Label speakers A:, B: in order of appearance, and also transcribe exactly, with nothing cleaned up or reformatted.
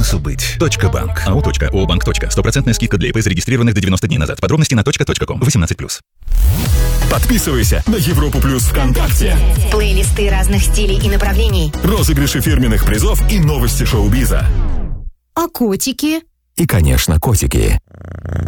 A: бизнесу быть. Банк. АО. ООбанк. Стопроцентная скидка для ИП, зарегистрированных до девяноста дней назад. Подробности на точка точка ком. восемнадцать плюс.
B: Подписывайся на Европу Плюс ВКонтакте.
C: Плейлисты разных стилей и направлений.
B: Розыгрыши фирменных призов и новости шоу-биза.
C: А котики?
B: И, конечно, котики.